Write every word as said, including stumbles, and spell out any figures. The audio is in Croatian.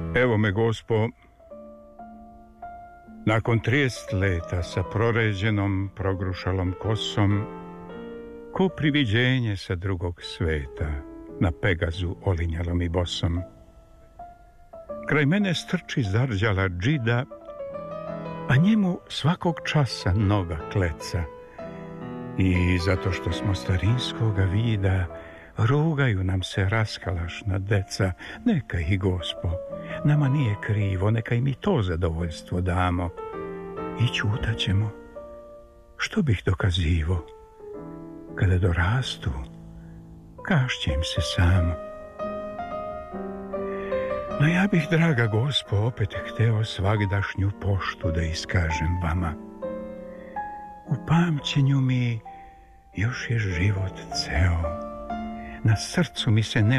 Evo me, Gospo, nakon trideset leta sa proređenom, progrušalom kosom, ko priviđenje sa drugog sveta, na Pegazu olinjalom i bosom. Kraj mene strči zarđala džida, a njemu svakog časa noga kleca. I zato što smo starinskoga vida, rugaju nam se raskalašna deca. Neka ih, Gospo, nama nije krivo, neka im i to zadovoljstvo damo. I ćutaćemo. Što bih dokazivo? Kada dorastu, kašće im se samo. No ja bih, draga Gospo, opet hteo svagdašnju poštu da iskažem vama. U pamćenju mi još je život ceo. Na srcu mi se ne